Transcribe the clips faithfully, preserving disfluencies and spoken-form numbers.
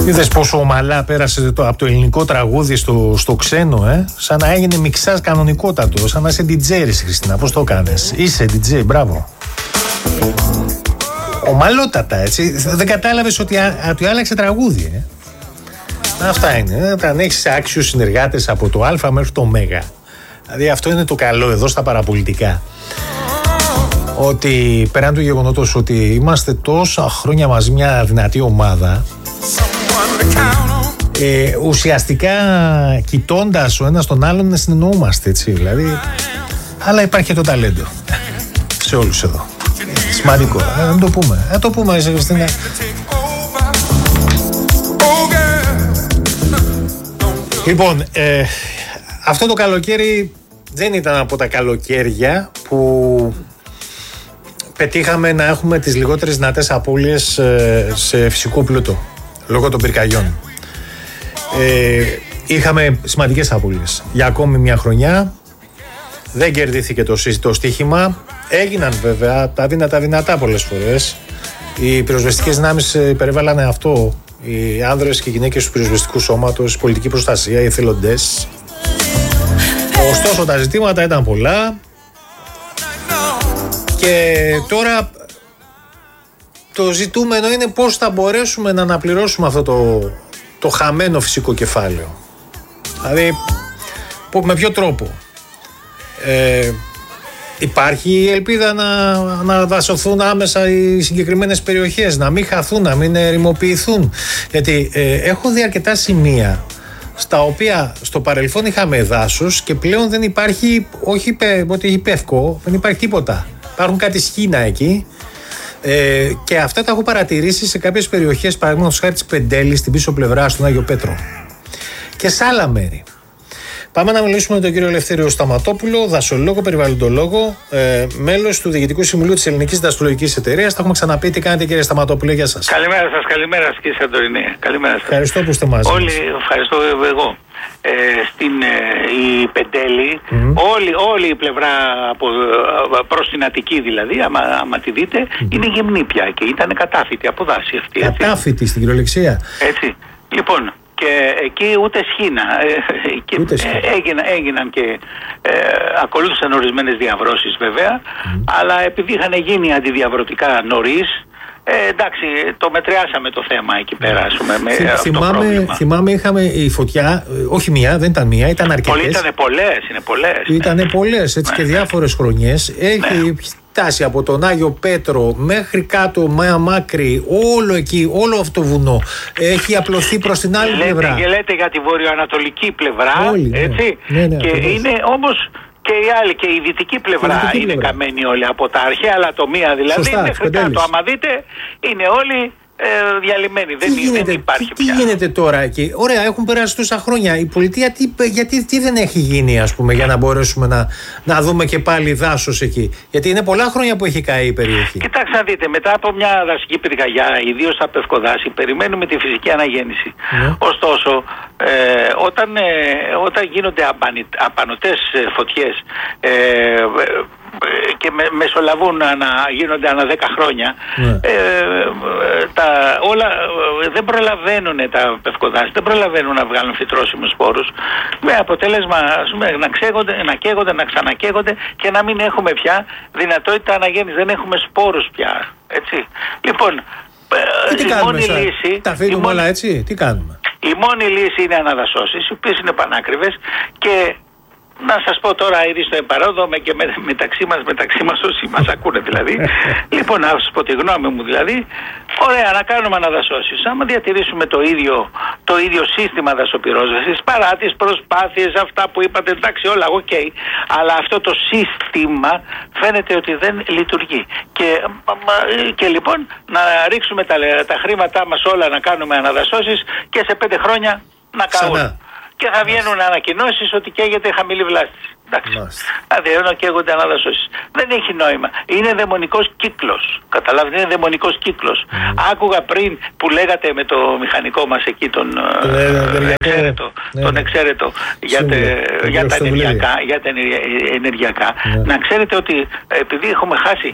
Είδες πόσο ομαλά πέρασε το, από το ελληνικό τραγούδι στο, στο ξένο, ε? Σαν να έγινε μιξάζ κανονικότατο, σαν να είσαι ντι τζέι, Χριστίνα. Πώς το κάνεις? Είσαι ντι τζέι, μπράβο. Ομαλότατα, έτσι. Δεν κατάλαβες ότι, ότι άλλαξε τραγούδι, ε? Αυτά είναι. Όταν έχεις άξιους συνεργάτες από το Α μέχρι το Ω. Δηλαδή αυτό είναι το καλό εδώ στα παραπολιτικά. Ότι πέραν του γεγονότος ότι είμαστε τόσα χρόνια μαζί μια δυνατή ομάδα, ε, ουσιαστικά κοιτώντας ο ένας τον άλλον συνεννοούμαστε, έτσι, δηλαδή. Αλλά υπάρχει και το ταλέντο σε όλους εδώ. Σημαντικό. Ε, να το πούμε. Να το πούμε, Χριστίνα. Λοιπόν, ε, αυτό το καλοκαίρι δεν ήταν από τα καλοκαίρια που πετύχαμε να έχουμε τις λιγότερες δυνατές απώλειες ε, σε φυσικό πλούτο λόγω των πυρκαγιών. Ε, είχαμε σημαντικές απώλειες για ακόμη μια χρονιά. Δεν κερδίθηκε το, το στοίχημα. Έγιναν βέβαια τα δυνατά δυνατά πολλές φορές. Οι πυροσβεστικές δυνάμεις υπερέβαλαν αυτό. Οι άνδρες και οι γυναίκες του πυροσβεστικού σώματος, η πολιτική προστασία, οι εθελοντές. Ωστόσο τα ζητήματα ήταν πολλά. Και τώρα το ζητούμενο είναι πώς θα μπορέσουμε να αναπληρώσουμε αυτό το, το χαμένο φυσικό κεφάλαιο. Δηλαδή με ποιο τρόπο. Ε, υπάρχει ελπίδα να, να δασωθούν άμεσα οι συγκεκριμένες περιοχές, να μην χαθούν, να μην ερημοποιηθούν. Γιατί ε, έχω δει αρκετά σημεία στα οποία στο παρελθόν είχαμε δάσος και πλέον δεν υπάρχει, όχι ότι έχει πεύκο, δεν υπάρχει τίποτα. Υπάρχουν κάτι σχήνα εκεί ε, και αυτά τα έχω παρατηρήσει σε κάποιες περιοχές, παραδείγματος χάρη της Πεντέλης, στην πίσω πλευρά στον Άγιο Πέτρο και σε άλλα μέρη. Πάμε να μιλήσουμε με τον κύριο Ελευθέριο Σταματόπουλο, δασολόγο, περιβαλλοντολόγο, ε, μέλος του Διοικητικού Συμβουλίου της Ελληνικής Δασολογικής Εταιρείας. Τα έχουμε ξαναπεί. Τι κάνετε, κύριε Σταματόπουλο? Γεια σας. Καλημέρα σας, καλημέρα σας, κύριε Σαντορινή. Καλημέρα σας. Ευχαριστώ που είστε μαζί. Όλοι, ευχαριστώ εγώ. Ε, στην ε, η Πεντέλη, mm-hmm. όλη, όλη η πλευρά από, προς την Αττική δηλαδή, άμα, άμα τη δείτε, mm-hmm. είναι γυμνή πια και ήταν κατάφυτη από δάση αυτή. Κατάφυτη στην κυριολεξία. Έτσι. Λοιπόν, και εκεί ούτε σχήνα. Ε, και ούτε σχήνα. Ε, έγιναν, έγιναν και ε, ακολούθησαν ορισμένες διαβρώσεις βέβαια, mm. αλλά επειδή είχαν γίνει αντιδιαβρωτικά νωρίς, ε, εντάξει, το μετριάσαμε το θέμα εκεί πέρα, ας πούμε, με Θυ, αυτό θυμάμαι, το πρόβλημα. Θυμάμαι είχαμε η φωτιά, όχι μία, δεν ήταν μία, ήταν αρκετές. Ήταν πολλές, είναι πολλές. Ήταν ναι. πολλές, έτσι, ναι, και διάφορες χρονιές. Έχει ναι. φτάσει από τον Άγιο Πέτρο μέχρι κάτω, Μαία Μάκρη, όλο εκεί, όλο αυτό το βουνό. Έχει απλωθεί προς την άλλη λέτε, πλευρά. Και λέτε για τη βορειοανατολική πλευρά, Όλοι, ναι. έτσι, Ναι, ναι, και ακριβώς. είναι όμως και η άλλη και η δυτική πλευρά η δυτική είναι πλευρά. Καμένη όλοι από τα αρχαία αλατομία δηλαδή. Σωστά, μέχρι κάτω, άμα δείτε, είναι όλοι ε, διαλυμένοι. Δεν, γίνεται, δεν υπάρχει τι, πια. Τι γίνεται τώρα εκεί? Ωραία, έχουν περάσει τόσα χρόνια. Η πολιτεία τι, γιατί τι δεν έχει γίνει, ας πούμε, για να μπορέσουμε να, να δούμε και πάλι δάσος εκεί? Γιατί είναι πολλά χρόνια που έχει καεί η περιοχή. Κοιτάξτε να δείτε, μετά από μια δασική πυρκαγιά, ιδίως στα πευκοδάση, περιμένουμε τη φυσική αναγέννηση. Ναι. Ωστόσο, ε, όταν, ε, όταν γίνονται απανι, απανωτές φωτιές ε, και με, μεσολαβούν να γίνονται ανά δέκα χρόνια, ναι. ε, τα, όλα δεν προλαβαίνουν τα πευκοδάση, δεν προλαβαίνουν να βγάλουν φυτρώσιμους σπόρους, με αποτέλεσμα ας πούμε, να, ξέγονται, να καίγονται, να ξανακαίγονται και να μην έχουμε πια δυνατότητα αναγέννησης, δεν έχουμε σπόρους πια, έτσι. Λοιπόν, τι η κάνουμε, μόνη σαν, λύση... τα αφήνουμε μόνη, όλα έτσι, τι κάνουμε? Η μόνη λύση είναι αναδασώσεις, οι οποίες είναι πανάκριβες και να σας πω τώρα ήδη στο εμπαρόδο με και με, μεταξύ μας, μεταξύ μας όσοι μας ακούνε δηλαδή. Λοιπόν, να σας πω τη γνώμη μου δηλαδή, ωραία να κάνουμε αναδασώσεις. Άμα διατηρήσουμε το ίδιο, το ίδιο σύστημα δασοπυρόσβεσης, παρά τις προσπάθειες αυτά που είπατε, εντάξει όλα οκ, okay, αλλά αυτό το σύστημα φαίνεται ότι δεν λειτουργεί. Και, και λοιπόν να ρίξουμε τα, τα χρήματά μας όλα να κάνουμε αναδασώσεις και σε πέντε χρόνια να καούν. Και θα βγαίνουν ανακοινώσεις ότι καίγεται χαμηλή βλάστηση. Εντάξει. Δηλαδή, ενώ καίγονται αναδασώσεις. Δεν έχει νόημα. Είναι δαιμονικός κύκλος. Καταλάβετε, είναι δαιμονικός κύκλος. Mm. Άκουγα πριν που λέγατε με το μηχανικό μας εκεί, τον ε, εξαίρετο, ναι, τον εξαίρετο για, τε, για, τα ενεργειακά, για τα ενεργειακά. Ναι. Να ξέρετε ότι επειδή έχουμε χάσει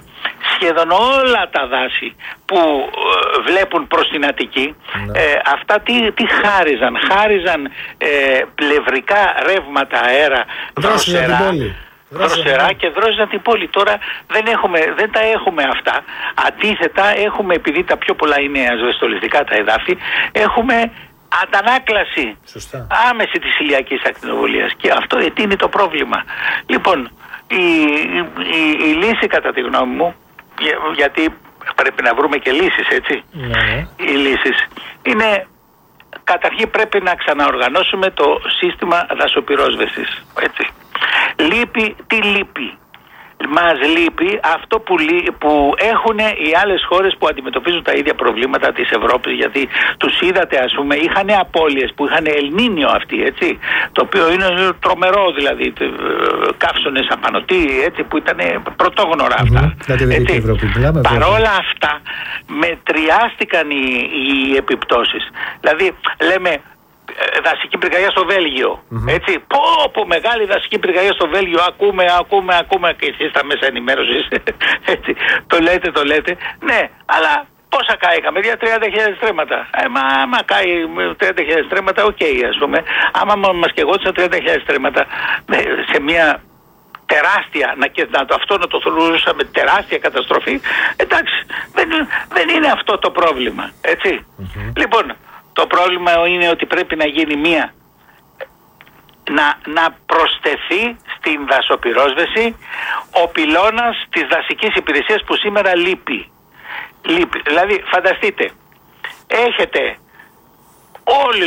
σχεδόν όλα τα δάση που ε, βλέπουν προς την Αττική, ναι. ε, αυτά τι, τι χάριζαν, χάριζαν ε, πλευρικά ρεύματα αέρα, δροσερά, δροσερά και δρόσιζαν την πόλη. Τώρα δεν, έχουμε, δεν τα έχουμε αυτά. Αντίθετα έχουμε, επειδή τα πιο πολλά είναι ασβεστολιστικά τα εδάφη, έχουμε αντανάκλαση Σωστά. άμεση της ηλιακής ακτινοβολίας, και αυτό είναι το πρόβλημα. Λοιπόν, η, η, η λύση κατά τη γνώμη μου, για, γιατί πρέπει να βρούμε και λύσεις, έτσι, ναι. οι λύσεις είναι, καταρχήν πρέπει να ξαναοργανώσουμε το σύστημα δασοπυρόσβεσης, έτσι. Λείπει, τι λείπει? Μας λείπει αυτό που, που έχουν οι άλλες χώρες που αντιμετωπίζουν τα ίδια προβλήματα της Ευρώπης, γιατί τους είδατε, ας πούμε, είχαν απώλειες που είχαν Ελνίνιο αυτοί, έτσι, το οποίο είναι τρομερό, δηλαδή καύσονες απανωτοί, έτσι, που ήταν πρωτόγνωρα αυτά, mm-hmm. παρόλα αυτά μετριάστηκαν οι, οι επιπτώσεις, δηλαδή λέμε δασική πυρκαγιά στο Βέλγιο, mm-hmm. έτσι, πω πω μεγάλη δασική πυρκαγιά στο Βέλγιο, ακούμε, ακούμε, ακούμε, και εσείς στα μέσα ενημέρωσης, έτσι, το λέτε, το λέτε, ναι, αλλά πόσα κάηκαν, παιδιά, τριάντα χιλιάδες στρέμματα, ε, μα άμα κάει τριάντα χιλιάδες στρέμματα, οκ, okay, ας πούμε, άμα μας καιγόντουσαν τριάντα χιλιάδες στρέμματα σε μια τεράστια, να, και, να το, αυτό να το θεωρούσαμε τεράστια καταστροφή, εντάξει, δεν, δεν είναι αυτό το πρόβλημα, έτσι, mm-hmm. λοιπόν. Το πρόβλημα είναι ότι πρέπει να γίνει μία, να, να προσθεθεί στην δασοπυρόσβεση ο πυλώνας της δασικής υπηρεσίας που σήμερα λείπει. λείπει. Δηλαδή φανταστείτε, έχετε όλοι,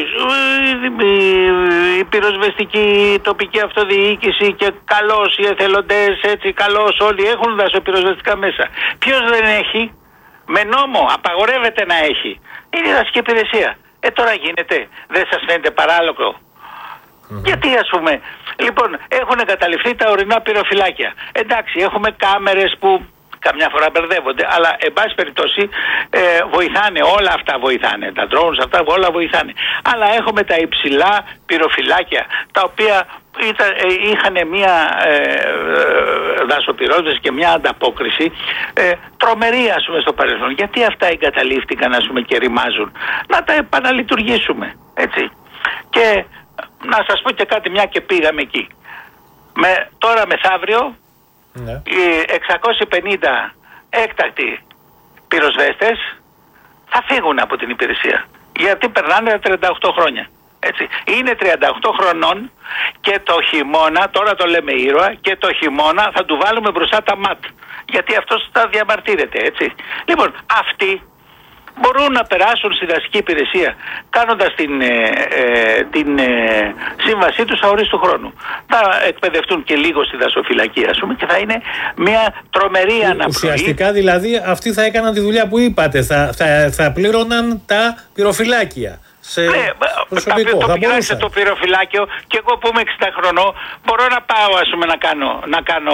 η πυροσβεστική τοπική αυτοδιοίκηση και καλώς οι εθελοντές, έτσι, καλώς όλοι έχουν δασοπυροσβεστικά μέσα. Ποιος δεν έχει? Με νόμο απαγορεύεται να έχει. Είναι η δασική υπηρεσία. Ε, τώρα γίνεται, δεν σας φαίνεται παράλογο? Mm-hmm. Γιατί, ας πούμε, λοιπόν, έχουν εγκαταλειφθεί τα ορεινά πυροφυλάκια. Εντάξει, έχουμε κάμερες που καμιά φορά μπερδεύονται, αλλά εν πάση περιπτώσει ε, βοηθάνε, όλα αυτά βοηθάνε, τα drones αυτά όλα βοηθάνε. Αλλά έχουμε τα υψηλά πυροφυλάκια, τα οποία ήταν, ε, είχαν μια ε, ε, δασοπυρόσβεση και μια ανταπόκριση ε, τρομερή, ας πούμε, στο παρελθόν. Γιατί αυτά εγκαταλείφθηκαν, ας πούμε, και ρημάζουν? Να τα επαναλειτουργήσουμε, έτσι. Και να σας πω και κάτι, μια και πήγαμε εκεί. Με, τώρα μεθαύριο, ναι. οι εξακόσιοι πενήντα έκτακτοι πυροσβέστες θα φύγουν από την υπηρεσία, γιατί περνάνε τριάντα οκτώ χρόνια. Έτσι. Είναι τριάντα οκτώ χρονών και το χειμώνα, τώρα το λέμε ήρωα, και το χειμώνα θα του βάλουμε μπροστά τα ματ, γιατί αυτός θα διαμαρτύρεται, έτσι. Λοιπόν, αυτοί μπορούν να περάσουν στη δασική υπηρεσία κάνοντας την, ε, ε, την ε, σύμβασή τους αορίστου χρόνου. Θα εκπαιδευτούν και λίγο στη δασοφυλακή, ας πούμε, και θα είναι μια τρομερή αναπνοή. Ουσιαστικά δηλαδή αυτοί θα έκαναν τη δουλειά που είπατε, θα, θα, θα πλήρωναν τα πυροφυλάκια. Σε ναι, προσωπικό, το πειράξε το πυροφυλάκιο, και εγώ που είμαι εξήντα χρονών μπορώ να πάω, ας πούμε, να κάνω, να κάνω,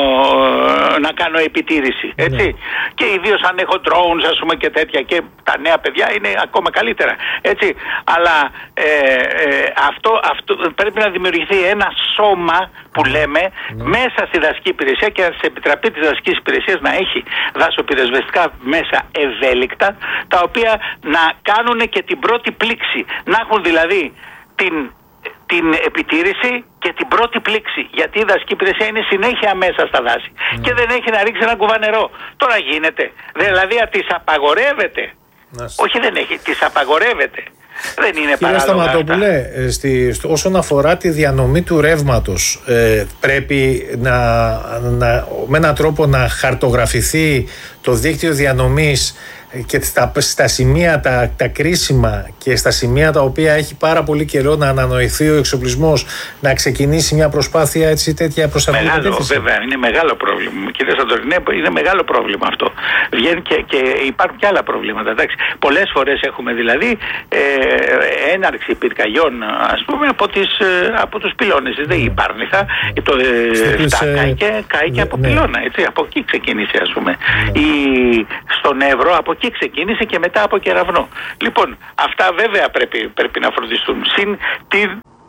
να κάνω επιτήρηση, έτσι. Ναι. Και ιδίως αν έχω drones, ας πούμε, και τέτοια, και τα νέα παιδιά είναι ακόμα καλύτερα, έτσι. Αλλά ε, ε, αυτό, αυτό πρέπει να δημιουργηθεί ένα σώμα που λέμε ναι. μέσα στη δασική υπηρεσία, και να σε επιτραπεί της δασικής υπηρεσίας να έχει δασοπυροσβεστικά μέσα ευέλικτα, τα οποία να κάνουν και την πρώτη πλήξη. Να έχουν δηλαδή την, την επιτήρηση και την πρώτη πλήξη. Γιατί η δασική υπηρεσία είναι συνέχεια μέσα στα δάση. Mm. Και δεν έχει να ρίξει ένα κουβά νερό. Τώρα γίνεται. Δηλαδή τις απαγορεύεται. Mm. Όχι, δεν έχει. Τις απαγορεύεται. Δεν είναι παράλογα. Κύριε Σταματόπουλε, στη, όσον αφορά τη διανομή του ρεύματος, ε, πρέπει να, να, με έναν τρόπο να χαρτογραφηθεί το δίκτυο διανομής και στα, στα σημεία τα, τα κρίσιμα και στα σημεία τα οποία έχει πάρα πολύ καιρό να ανανοηθεί ο εξοπλισμός, να ξεκινήσει μια προσπάθεια, έτσι, τέτοια προσαρμογή? Μεγάλο, βέβαια, είναι μεγάλο πρόβλημα. Κύριε Σαντορινέ, είναι μεγάλο πρόβλημα αυτό. Βγαίνει και, και υπάρχουν και άλλα προβλήματα. Εντάξει. Πολλές φορές έχουμε δηλαδή ε, έναρξη πυρκαγιών, ας πούμε, από, τις, ε, από τους πυλώνες. Mm. Δεν υπάρχει. Το ε, κάει και, κάει και από ναι. πυλώνα. Έτσι. Από εκεί ξεκίνησε, ας πούμε. Mm. Η, στον Εύρο, από εκεί ξεκίνησε, και μετά από κεραυνό. Λοιπόν, αυτά βέβαια πρέπει, πρέπει να φροντιστούν. Συν την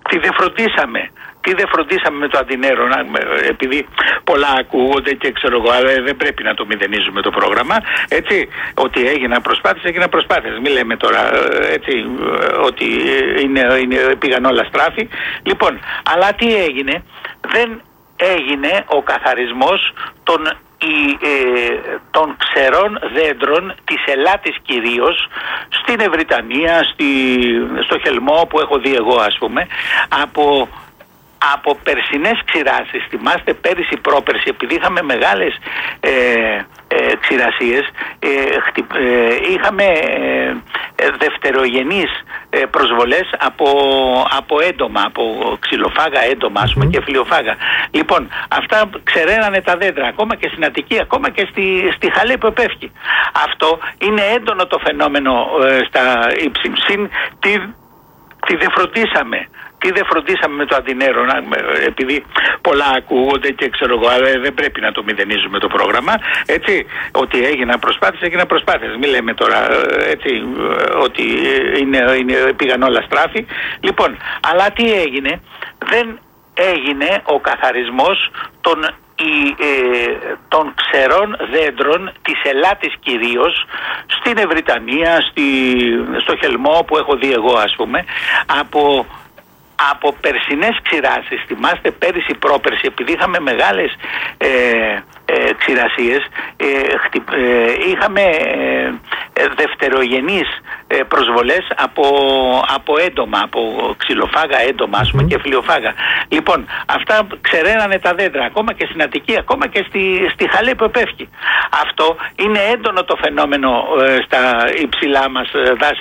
τι δεν φροντίσαμε. Τι δεν φροντίσαμε με το αντινέρο, επειδή πολλά ακούγονται και ξέρω εγώ, αλλά δεν πρέπει να το μηδενίζουμε το πρόγραμμα. Έτσι, ότι έγιναν προσπάθειες, έγιναν προσπάθειες. Μην λέμε τώρα έτσι, ότι είναι, είναι, πήγαν όλα στράφη. Λοιπόν, αλλά τι έγινε, δεν έγινε ο καθαρισμός των, η, ε, των ξερών δέντρων της Ελλάτης κυρίως, στην Ευρυτανία, στη, στο Χελμό που έχω δει εγώ ας πούμε, από... από περσινές ξηράσεις. Θυμάστε πέρυσι πρόπερσι, επειδή είχαμε μεγάλες ε, ε, ξηρασίες, ε, χτυ, ε, είχαμε ε, ε, δευτερογενείς ε, προσβολές από, από έντομα, από ξυλοφάγα έντομα ας πούμε, mm. και φλοιοφάγα. Λοιπόν, αυτά ξεραίνανε τα δέντρα, ακόμα και στην Αττική, ακόμα και στη, στη Χαλή που επέφυγε. Αυτό είναι έντονο το φαινόμενο ε, στα ύψη. Συν τι, τι δεν φροντίσαμε. Τι δεν φροντίσαμε με το αντινέρο, επειδή πολλά ακούγονται και ξέρω εγώ, αλλά δεν πρέπει να το μηδενίζουμε το πρόγραμμα. Έτσι, ότι έγιναν προσπάθειες, έγιναν προσπάθειες. Μην λέμε τώρα έτσι, ότι είναι, είναι, πήγαν όλα στράφη. Λοιπόν, αλλά τι έγινε, δεν έγινε ο καθαρισμός των η, ε, των ξερών δέντρων της Ελλάτης κυρίως, στην Ευρυτανία, στη, στο Χελμό που έχω δει εγώ ας πούμε, από... από περσινές ξηράσεις. Θυμάστε πέρυσι πρόπερσι, επειδή είχαμε μεγάλες ε, ε, ξηρασίες, ε, χτυ, ε, είχαμε ε, ε, δευτερογενείς ε, προσβολές από, από έντομα, από ξυλοφάγα έντομα ας πούμε, mm. και φλοιοφάγα. Λοιπόν, αυτά ξεραίνανε τα δέντρα, ακόμα και στην Αττική, ακόμα και στη, στη Χαλή που επέφυγε. Αυτό είναι έντονο το φαινόμενο ε, στα υψηλά μας δάση